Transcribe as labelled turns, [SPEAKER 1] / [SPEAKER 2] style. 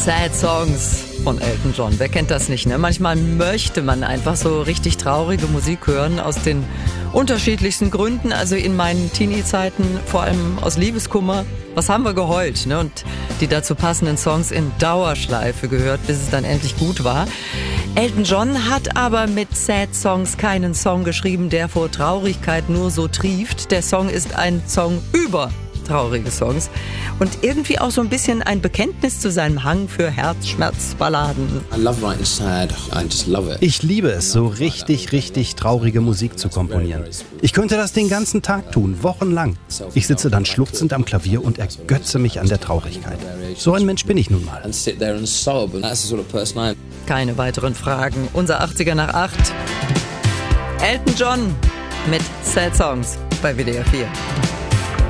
[SPEAKER 1] Sad Songs von Elton John. Wer kennt das nicht, ne? Manchmal möchte man einfach so richtig traurige Musik hören aus den unterschiedlichsten Gründen. Also in meinen Teenie-Zeiten vor allem aus Liebeskummer. Was haben wir geheult, ne? Und die dazu passenden Songs in Dauerschleife gehört, bis es dann endlich gut war. Elton John hat aber mit Sad Songs keinen Song geschrieben, der vor Traurigkeit nur so trieft. Der Song ist ein Song über traurige Songs und irgendwie auch so ein bisschen ein Bekenntnis zu seinem Hang für Herzschmerzballaden.
[SPEAKER 2] Ich liebe es, so richtig traurige Musik zu komponieren. Ich könnte das den ganzen Tag tun, wochenlang. Ich sitze dann schluchzend am Klavier und ergötze mich an der Traurigkeit. So ein Mensch bin ich nun mal.
[SPEAKER 1] Keine weiteren Fragen. Unser 80er nach 8. Elton John mit Sad Songs bei WDR 4.